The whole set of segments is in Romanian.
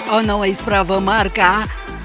o nouă ispravă marca,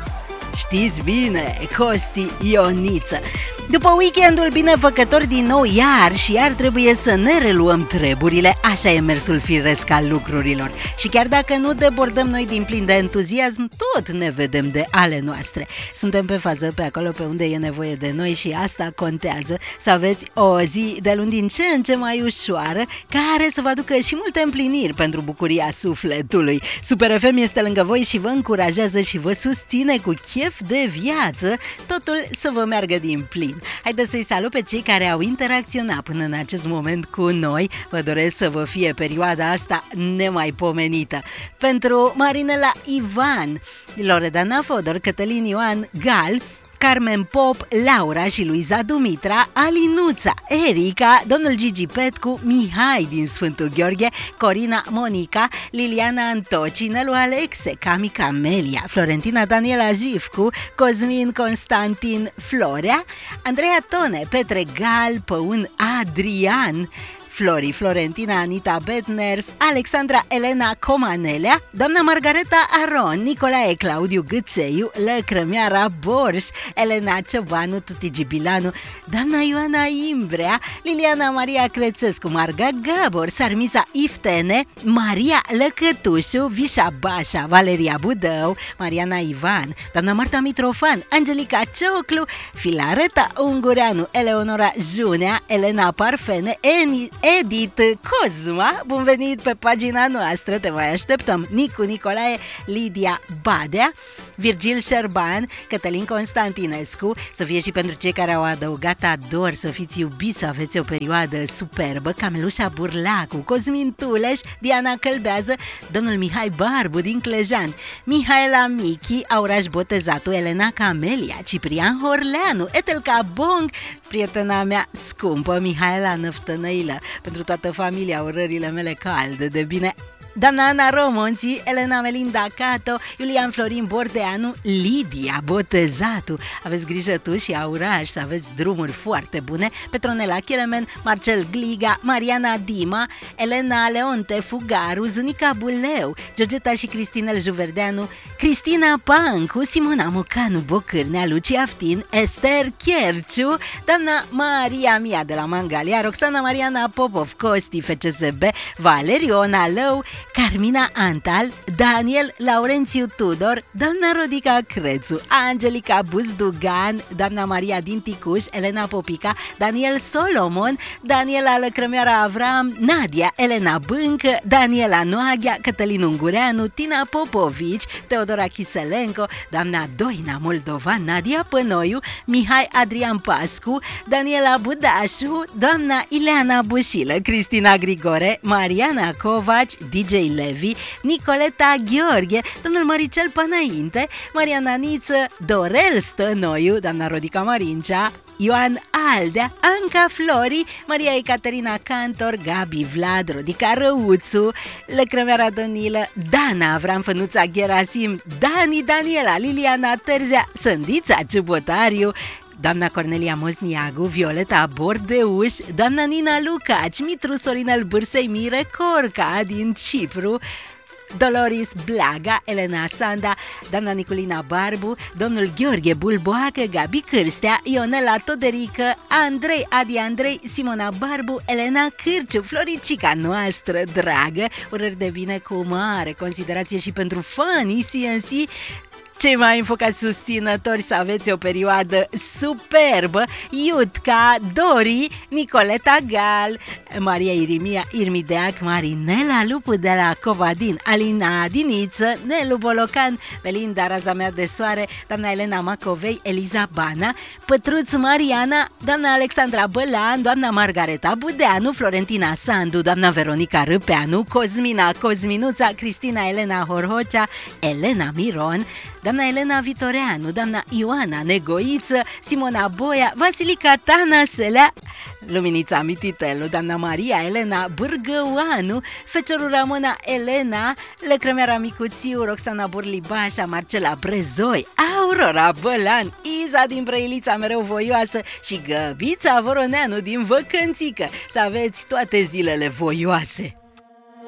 știți bine, Costi Ioniță. După weekendul binefăcător din nou iar și iar trebuie să ne reluăm treburile, așa e mersul firesc al lucrurilor. Și chiar dacă nu debordăm noi din plin de entuziasm, tot ne vedem de ale noastre. Suntem pe fază pe acolo pe unde e nevoie de noi și asta contează, să aveți o zi de luni din ce în ce mai ușoară, care să vă aducă și multe împliniri pentru bucuria sufletului. Super FM este lângă voi și vă încurajează și vă susține cu chef de viață, totul să vă meargă din plin. Haideți să-i salut pe cei care au interacționat până în acest moment cu noi. Vă doresc să vă fie perioada asta nemaipomenită. Pentru Marinela Ivan, Loredana Fodor, Cătălin Ioan Gal, Carmen Pop, Laura și Luiza Dumitra, Alinuța, Erica, domnul Gigi Petcu, Mihai din Sfântul Gheorghe, Corina Monica, Liliana Antoci, Nelu Alexe, Cami Camelia, Florentina Daniela Jifcu, Cosmin Constantin Florea, Andreea Tone, Petre Gal, Păun Adrian, Flori, Florentina, Anita Betners, Alexandra Elena Comanelea, doamna Margareta Aron, Nicolae Claudiu Gâțeiu, Lăcrămiara Borș, Elena Ciobanu, Tuti Gibilanu, doamna Ioana Imbrea, Liliana Maria Crețescu, Marga Gabor, Sarmisa Iftene, Maria Lăcătușu, Vișa Bașa, Valeria Budău, Mariana Ivan, doamna Marta Mitrofan, Angelica Cioclu, Filareta Ungureanu, Eleonora Junea, Elena Parfene, Edith Cozma, bun venit pe pagina noastră, te mai așteptăm, Nicu Nicolae, Lidia Badea, Virgil Șerban, Cătălin Constantinescu, să fie și pentru cei care au adăugat ador, să fiți iubiți, să aveți o perioadă superbă, Camelușa Burlacu, Cosmin Tuleș, Diana Călbează, domnul Mihai Barbu din Clejan, Mihaela Michi, Auraș Botezatu, Elena Camelia, Ciprian Horleanu, Etelca Bong, prietena mea scumpă, Mihaela Năftănăilă, pentru toată familia, urările mele calde de bine, doamna Ana Romonții, Elena Melinda Cato, Iulian Florin Bordeanu, Lidia Botezatu. Aveți grijă tu și Auraș să aveți drumuri foarte bune. Petronela Chelemen, Marcel Gliga, Mariana Dima, Elena Leonte Fugaru, Zânica Buleu, Georgeta și Cristinel Juverdeanu, Cristina Pancu, Simona Mocanu Bocârnea, Lucia Aftin, Esther Cherciu, doamna Maria Mia de la Mangalia, Roxana Mariana Popov, Costi FCSB, Valeriu Onalău, Carmina Antal, Daniel Laurențiu Tudor, doamna Rodica Crețu, Angelica Buzdugan, doamna Maria din Ticuș, Elena Popica, Daniel Solomon, Daniela Lăcrămioara Avram, Nadia Elena Bâncă, Daniela Noaghea, Cătălin Ungureanu, Tina Popovici, Teodora Chiselenco, doamna Doina Moldovan, Nadia Pănoiu, Mihai Adrian Pascu, Daniela Budașu, doamna Ileana Bușilă, Cristina Grigore, Mariana Covaci, DJ Levi, Nicoleta Gheorghe, domnul Măricel Pănainte, Mariana Niță, Dorel Stănoiu, doamna Rodica Marincea, Ioan Aldea, Anca Flori, Maria Ecaterina Cantor, Gabi Vlad, Rodica Răuțu, Lăcrămeara Danilă, Dana Avram Fănuța Gerasim, Dani Daniela, Liliana Terzea, Sândița Ciubotariu, doamna Cornelia Mozniagu, Violeta Bordeuș, doamna Nina Lucaci, Mitru Sorinel Bârsei, Mire Corca din Cipru, Doloris Blaga, Elena Sanda, doamna Niculina Barbu, domnul Gheorghe Bulboacă, Gabi Cârstea, Ionela Toderică, Andrei Adi Andrei, Simona Barbu, Elena Cârciu, Floricica noastră dragă, urări de bine cu mare considerație și pentru fanii CNC, cei mai înfocați susținători, să aveți o perioadă superbă, Iutca, Dori, Nicoleta Gal, Maria Irimia Irmideac, Marinela Lupu de la Covadin, Alina Diniță, Nelu Bolocan, Melinda Raza mea de soare, doamna Elena Macovei, Eliza Bana, Pătruț Mariana, doamna Alexandra Bălan, doamna Margareta Budeanu, Florentina Sandu, doamna Veronica Râpeanu, Cosmina Cosminuța, Cristina Elena Horhocea, Elena Miron, doamna Elena Vitoreanu, doamna Ioana Negoiță, Simona Boia, Vasilica Tanaselea, Luminița Mititelu, doamna Maria Elena Bârgăoanu, Feciorul Ramona Elena, Lăcrămeara Micuțiu, Roxana Burlibașa, Marcela Brezoi, Aurora Bălan, Iza din Brăilița mereu voioasă și Găbița Voroneanu din Văcănțică. Să aveți toate zilele voioase!